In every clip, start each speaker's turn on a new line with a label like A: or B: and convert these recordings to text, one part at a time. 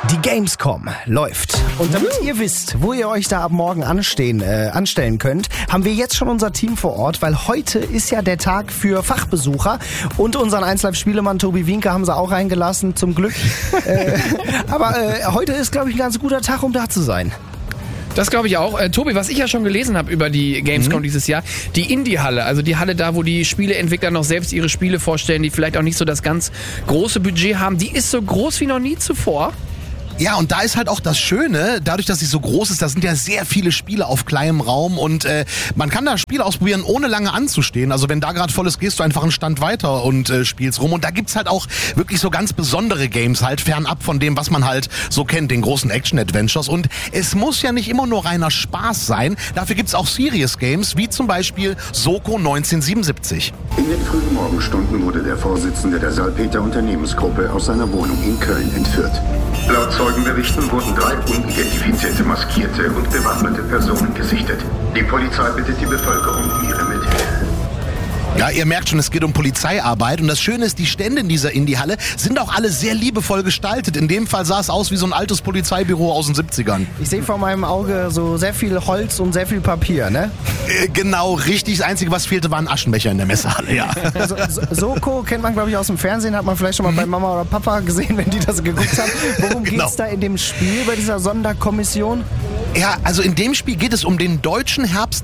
A: Die Gamescom läuft. Und damit ihr wisst, wo ihr euch da ab morgen anstellen könnt, haben wir jetzt schon unser Team vor Ort, weil heute ist ja der Tag für Fachbesucher und unseren 1Live-Spielemann Tobi Wienke haben sie auch reingelassen, zum Glück. Aber heute ist, glaube ich, ein ganz guter Tag, um da zu sein.
B: Das glaube ich auch. Tobi, was ich ja schon gelesen habe über die Gamescom dieses Jahr, die Indie-Halle, also die Halle da, wo die Spieleentwickler noch selbst ihre Spiele vorstellen, die vielleicht auch nicht so das ganz große Budget haben, die ist so groß wie noch nie zuvor.
C: Ja, und da ist halt auch das Schöne, dadurch, dass sie so groß ist, da sind ja sehr viele Spiele auf kleinem Raum und man kann da Spiele ausprobieren, ohne lange anzustehen. Also wenn da gerade voll ist, gehst du einfach einen Stand weiter und spielst rum. Und da gibt's halt auch wirklich so ganz besondere Games, halt fernab von dem, was man halt so kennt, den großen Action-Adventures. Und es muss ja nicht immer nur reiner Spaß sein. Dafür gibt's auch Serious Games, wie zum Beispiel Soko 1977.
D: In den frühen Morgenstunden wurde der Vorsitzende der Salpeter Unternehmensgruppe aus seiner Wohnung in Köln entführt. Laut Zeugenberichten wurden 3 unidentifizierte, maskierte und bewaffnete Personen gesichtet. Die Polizei bittet die Bevölkerung um ihre Mithilfe.
C: Ja, ihr merkt schon, es geht um Polizeiarbeit und das Schöne ist, die Stände in dieser Indie-Halle sind auch alle sehr liebevoll gestaltet. In dem Fall sah es aus wie so ein altes Polizeibüro aus den 70ern.
A: Ich sehe vor meinem Auge so sehr viel Holz und sehr viel Papier, ne?
C: Genau, richtig. Das Einzige, was fehlte, war ein Aschenbecher in der Messehalle, ja.
A: Soko kennt man, glaube ich, aus dem Fernsehen, hat man vielleicht schon mal bei Mama oder Papa gesehen, wenn die das geguckt haben. Worum geht's da in dem Spiel bei dieser Sonderkommission?
C: Ja, also in dem Spiel geht es um den deutschen Herbst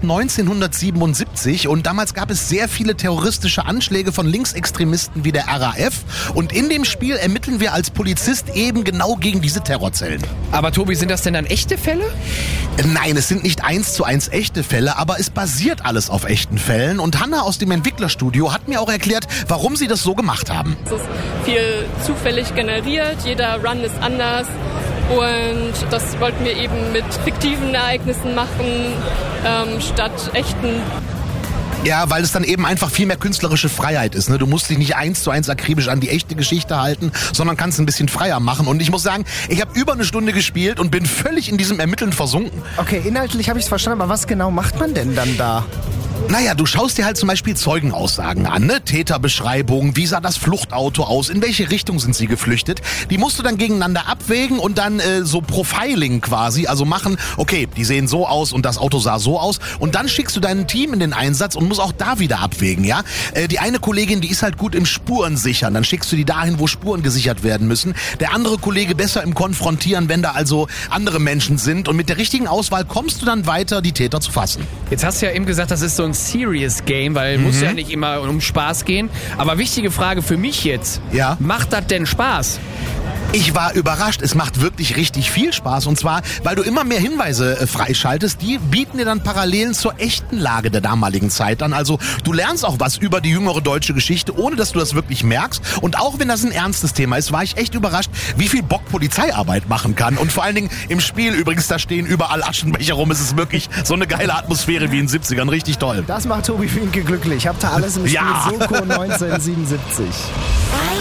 C: 1977 und damals gab es sehr viele terroristische Anschläge von Linksextremisten wie der RAF und in dem Spiel ermitteln wir als Polizist eben genau gegen diese Terrorzellen.
B: Aber Tobi, sind das denn dann echte Fälle?
C: Nein, es sind nicht 1:1 echte Fälle, aber es basiert alles auf echten Fällen und Hanna aus dem Entwicklerstudio hat mir auch erklärt, warum sie das so gemacht haben.
E: Es ist viel zufällig generiert, jeder Run ist anders. Und das wollten wir eben mit fiktiven Ereignissen machen, statt echten.
C: Ja, weil es dann eben einfach viel mehr künstlerische Freiheit ist. Ne? Du musst dich nicht 1:1 akribisch an die echte Geschichte halten, sondern kannst ein bisschen freier machen. Und ich muss sagen, ich habe über eine Stunde gespielt und bin völlig in diesem Ermitteln versunken.
A: Okay, inhaltlich habe ich es verstanden, aber was genau macht man denn dann da?
C: Naja, du schaust dir halt zum Beispiel Zeugenaussagen an, ne? Täterbeschreibungen, wie sah das Fluchtauto aus, in welche Richtung sind sie geflüchtet. Die musst du dann gegeneinander abwägen und dann so Profiling quasi, also machen, okay, die sehen so aus und das Auto sah so aus. Und dann schickst du dein Team in den Einsatz und musst auch da wieder abwägen, ja? Die eine Kollegin, die ist halt gut im Spurensichern, dann schickst du die dahin, wo Spuren gesichert werden müssen. Der andere Kollege besser im Konfrontieren, wenn da also andere Menschen sind. Und mit der richtigen Auswahl kommst du dann weiter, die Täter zu fassen.
B: Jetzt hast du ja eben gesagt, das ist so ein Serious Game, weil muss ja nicht immer um Spaß gehen. Aber wichtige Frage für mich jetzt.
C: Ja?
B: Macht das denn Spaß?
C: Ich war überrascht, es macht wirklich richtig viel Spaß und zwar, weil du immer mehr Hinweise freischaltest, die bieten dir dann Parallelen zur echten Lage der damaligen Zeit an. Also du lernst auch was über die jüngere deutsche Geschichte, ohne dass du das wirklich merkst und auch wenn das ein ernstes Thema ist, war ich echt überrascht, wie viel Bock Polizeiarbeit machen kann und vor allen Dingen im Spiel übrigens, da stehen überall Aschenbecher rum, es ist wirklich so eine geile Atmosphäre wie in den 70ern, richtig toll.
A: Das macht Tobi Wienke glücklich. Habt ihr alles im Spiel Soko 1977.